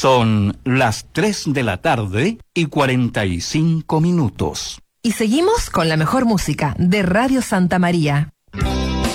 Son las 3 de la tarde y 45 minutos. Y seguimos con la mejor música de Radio Santa María.